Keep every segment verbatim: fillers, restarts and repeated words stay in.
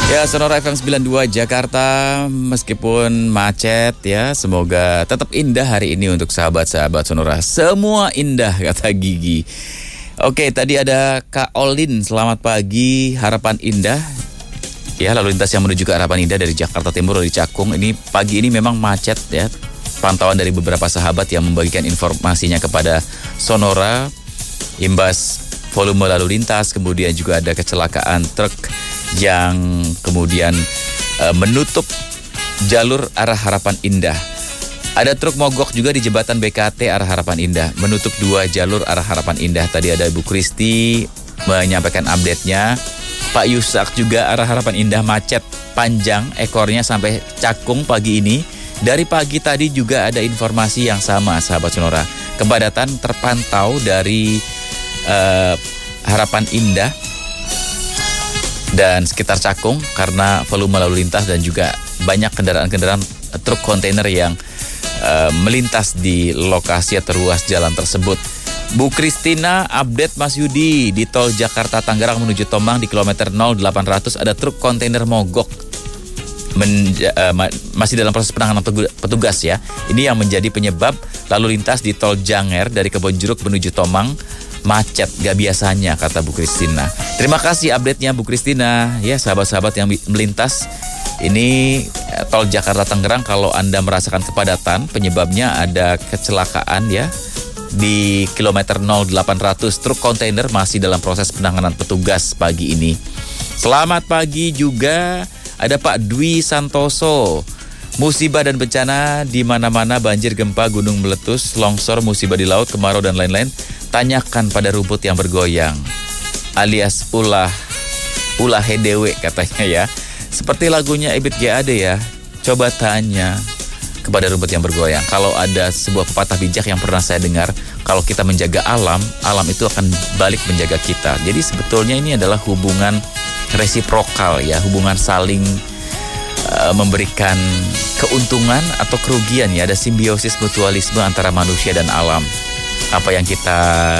Ya, Sonora F M sembilan puluh dua Jakarta, meskipun macet ya, semoga tetap indah hari ini untuk sahabat-sahabat Sonora. Semua indah, kata Gigi. Oke, tadi ada Kak Olin, selamat pagi, Harapan Indah. Ya, lalu lintas yang menuju ke Harapan Indah dari Jakarta Timur, dari Cakung. Ini pagi ini memang macet ya. Pantauan dari beberapa sahabat yang membagikan informasinya kepada Sonora, imbas volume lalu lintas, kemudian juga ada kecelakaan truk yang kemudian e, menutup jalur arah Harapan Indah. Ada truk mogok juga di jembatan B K T arah Harapan Indah, menutup dua jalur arah Harapan Indah. Tadi ada Ibu Kristi menyampaikan update-nya. Pak Yusak juga arah Harapan Indah macet panjang ekornya sampai Cakung pagi ini. Dari pagi tadi juga ada informasi yang sama, sahabat Sonora. Kepadatan terpantau dari e, Harapan Indah dan sekitar Cakung karena volume lalu lintas dan juga banyak kendaraan-kendaraan truk kontainer yang uh, melintas di lokasi atau ruas jalan tersebut. Bu Kristina update Mas Yudi di tol Jakarta Tangerang menuju Tomang di kilometer nol delapan ratus ada truk kontainer mogok. Men, uh, ma- masih dalam proses penanganan petugas ya. Ini yang menjadi penyebab lalu lintas di tol Janger dari Kebonjeruk menuju Tomang macet, gak biasanya, kata Bu Kristina. Terima kasih update-nya Bu Kristina. Ya, sahabat-sahabat yang melintas, ini tol Jakarta Tangerang, kalau Anda merasakan kepadatan, penyebabnya ada kecelakaan ya di kilometer nol delapan ratus. Truk kontainer masih dalam proses penanganan petugas pagi ini. Selamat pagi juga ada Pak Dwi Santoso. Musibah dan bencana di mana-mana, banjir, gempa, gunung meletus, longsor, musibah di laut, kemarau dan lain-lain. Tanyakan pada rumput yang bergoyang, alias ulah ulah hedewe katanya ya. Seperti lagunya Ebit G A D ya. Coba tanya kepada rumput yang bergoyang. Kalau ada sebuah pepatah bijak yang pernah saya dengar, kalau kita menjaga alam, alam itu akan balik menjaga kita. Jadi sebetulnya ini adalah hubungan resiprokal ya, hubungan saling uh, memberikan keuntungan atau kerugian ya. Ada simbiosis mutualisme antara manusia dan alam. Apa yang kita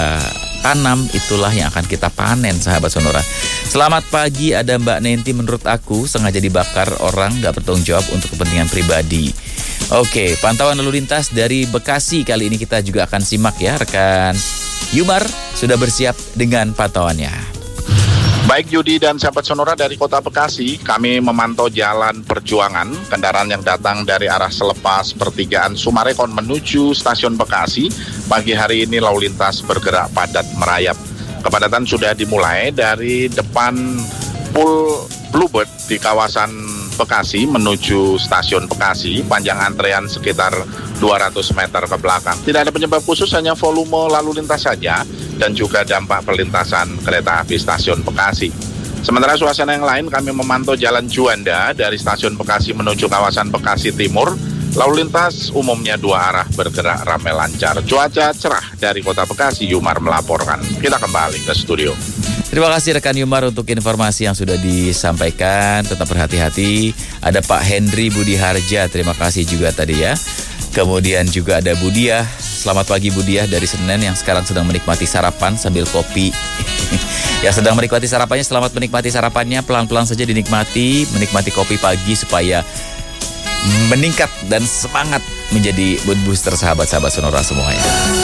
tanam itulah yang akan kita panen, sahabat Sonora. Selamat pagi, ada Mbak Nenti. Menurut aku sengaja dibakar orang gak bertanggung jawab untuk kepentingan pribadi. Oke, pantauan lalu lintas dari Bekasi kali ini kita juga akan simak ya. Rekan Yumar sudah bersiap dengan pantauannya. Baik Yudi dan sahabat Sonora, dari kota Bekasi, kami memantau jalan Perjuangan. Kendaraan yang datang dari arah Selepas pertigaan Sumarekon menuju stasiun Bekasi. Pagi hari ini lalu lintas bergerak padat merayap. Kepadatan sudah dimulai dari depan Pool Bluebird di kawasan Bekasi menuju stasiun Bekasi. Panjang antrean sekitar dua ratus meter ke belakang. Tidak ada penyebab khusus, hanya volume lalu lintas saja dan juga dampak perlintasan kereta api stasiun Bekasi. Sementara suasana yang lain, kami memantau jalan Juanda dari stasiun Bekasi menuju kawasan Bekasi Timur. Lalu lintas umumnya dua arah bergerak ramai lancar. Cuaca cerah dari kota Bekasi, Yumar melaporkan. Kita kembali ke studio. Terima kasih rekan Yumar untuk informasi yang sudah disampaikan. Tetap berhati-hati. Ada Pak Henry Budi Harja, terima kasih juga tadi ya. Kemudian juga ada Budiah. Selamat pagi Budiah dari Senen yang sekarang sedang menikmati sarapan sambil kopi. Ya, sedang menikmati sarapannya, selamat menikmati sarapannya. Pelan-pelan saja dinikmati, menikmati kopi pagi supaya meningkat dan semangat menjadi mood booster sahabat-sahabat Sonora semuanya.